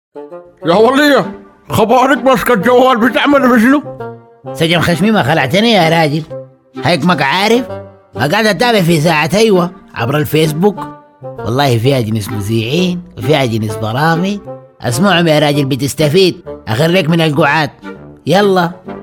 يا ولية، خبرك ماسكة الجوال بتعمل بشنو؟ سجن خشمي ما خلعتني يا راجل. هيك ما عارف، ما قاعد اتابع في ساعة ايوه عبر الفيسبوك. والله فيها جنس مذيعين وفيها جنس برامج. اسمعهم يا راجل بتستفيد. اخرك من القعاد. يلا